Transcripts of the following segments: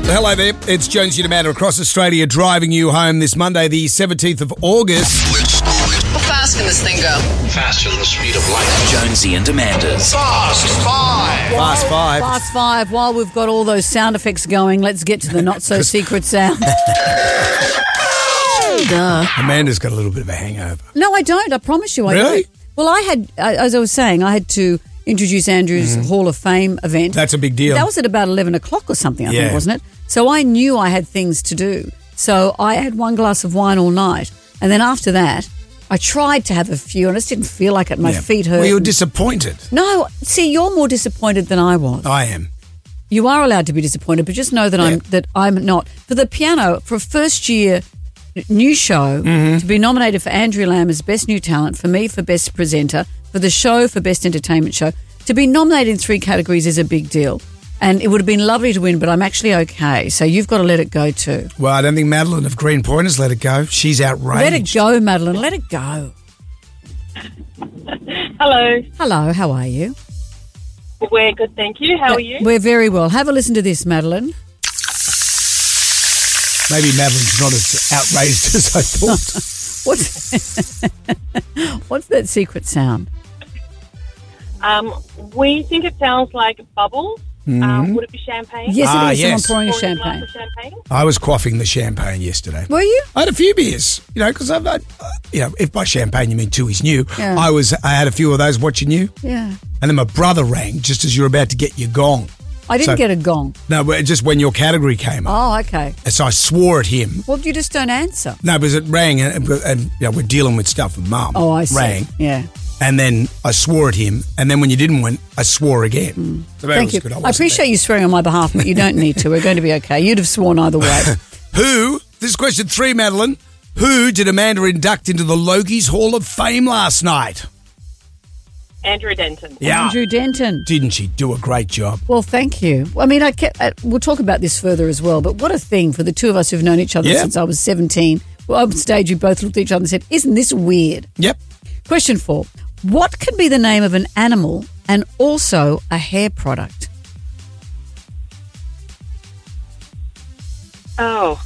Hello there, it's Jonesy and Amanda across Australia driving you home this Monday, the 17th of August. How fast can this thing go? Faster than the speed of light. Jonesy and Amanda's Fast Five. Fast five. Fast five. While we've got all those sound effects going, let's get to the not-so-secret sound. Duh. Amanda's got a little bit of a hangover. No, I don't. I promise you I Really? don't. Well, I had, as I was saying, I had to introduce Andrew's Hall of Fame event. That's a big deal. That was at about 11 o'clock or something, I Yeah. think, wasn't it? So I knew I had things to do. So I had one glass of wine all night. And then after that, I tried to have a few and I just didn't feel like it. My feet hurt. Well, you were disappointed. No, see, you're more disappointed than I was. I am. You are allowed to be disappointed, but just know that I'm not. For the piano, for a first-year new show, to be nominated for Andrew Lamb as Best New Talent, for me for Best Presenter, for the show for Best Entertainment Show, to be nominated in 3 categories is a big deal. And it would have been lovely to win, but I'm actually okay. So you've got to let it go too. Well, I don't think Madeline of Green Point has let it go. She's outraged. Let it go, Madeline. Let it go. Hello. Hello, how are you? We're good, thank you. How are you? We're very well. Have a listen to this, Madeline. Maybe Madeline's not as outraged as I thought. What's that secret sound? We think it sounds like bubbles. Would it be champagne? Yes, it is. yes. Someone pouring a Pouring a glass champagne. of champagne? I was quaffing the champagne yesterday. Were you? I had a few beers, because I've had, if by champagne you mean two is new, Yeah. I had a few of those watching you, Yeah. and then my brother rang just as you were about to get your gong. I didn't So- get a gong. No, but just when your category came up. Oh, okay. And so I swore at him. Well, you just don't answer. No, because it rang, and we're dealing with stuff with Mum. Oh, I see. Rang, Yeah. and then I swore at him, and then when you didn't win, I swore again. So that Thank was you. good. I appreciate you swearing on my behalf, but you don't need to. We're going to be okay. You'd have sworn either way. This is question 3, Madeline. Who did Amanda induct into the Logies Hall of Fame last night? Andrew Denton. Yeah. Andrew Denton. Didn't she do a great job? Well, thank you. I mean, we'll talk about this further as well, but what a thing for the two of us who've known each other Yeah. since I was 17. Well, on stage, we both looked at each other and said, isn't this weird? Yep. Question 4. What could be the name of an animal and also a hair product? Oh.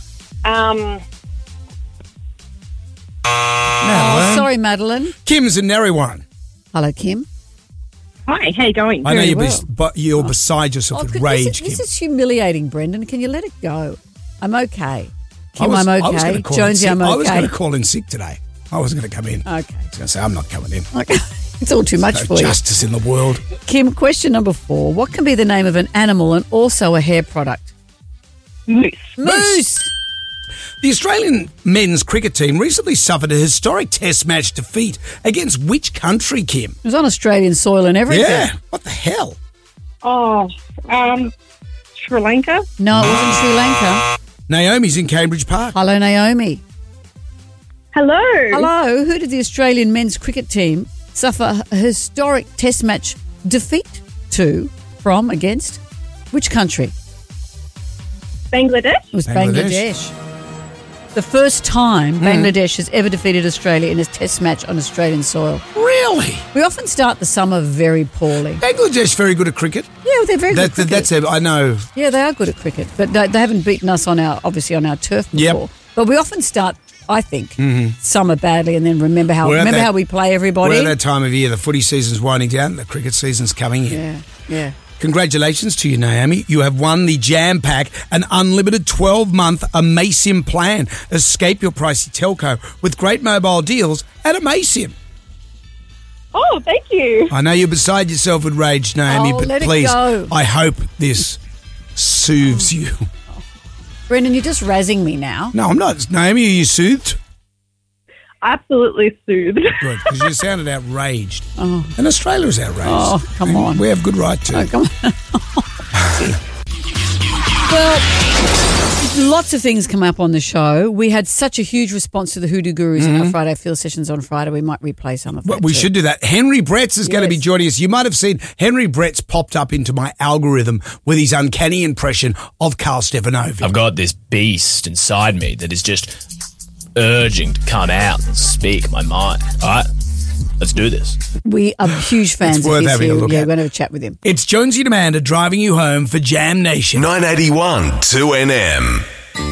Madeline. Sorry, Madeline. Kim's in Narrewarren. Hello, Kim. Hi, how you going? I know Very you're, well. but you're beside yourself with rage, Kim. This is humiliating, Brendan. Can you let it go? I'm okay. Kim, I was I'm gonna okay. call in Jonesy, sick. I'm okay. I was going to call in sick today. I wasn't going to come in. I Okay. was going to say, I'm not coming in. Okay. It's all too much No for you. justice in the world. Kim, question number 4. What can be the name of an animal and also a hair product? Moose. Moose. The Australian men's cricket team recently suffered a historic test match defeat against which country, Kim? It was on Australian soil and everything. Yeah. What the hell? Oh, Sri Lanka. No, it wasn't Sri Lanka. Naomi's in Cambridge Park. Hello, Naomi. Hello. Hello. Who did the Australian men's cricket team suffer a historic test match defeat from against which country? Bangladesh. It was Bangladesh. Bangladesh. The first time Bangladesh has ever defeated Australia in a test match on Australian soil. Really? We often start the summer very poorly. Bangladesh very good at cricket. Yeah, they're very good at cricket. That's I know. Yeah, they are good at cricket, but they haven't beaten us on our turf Yep. before. But we often start, I think, summer badly, and then remember how we play everybody. We're at that time of year. The footy season's winding down. The cricket season's coming in. Yeah, yeah. Congratulations to you, Naomi. You have won the Jam Pack, an unlimited 12-month Amasim plan. Escape your pricey telco with great mobile deals at Amasim. Oh, thank you. I know you're beside yourself with rage, Naomi, Oh, but let it please, go. I hope this soothes you. Brendan, you're just razzing me now. No, I'm not. Naomi, are you soothed? Absolutely soothed. Good, because you sounded outraged. And Australia's outraged. Oh, come on. We have good right to. Oh, come on. Well, lots of things come up on the show. We had such a huge response to the Hoodoo Gurus in our Friday Field sessions on Friday. We might replay some of that. Well, we too. should do that. Henry Bretz is going to be Yes. joining us. You might have seen Henry Bretz popped up into my algorithm with his uncanny impression of Carl Stefanovic. I've got this beast inside me that is just urging to come out and speak my mind, all right? Let's do this. We are huge fans It's of worth his having a here. look Yeah, at. we're going to have a chat with him. It's Jonesy and Amanda driving you home for Jam Nation. 981 2NM.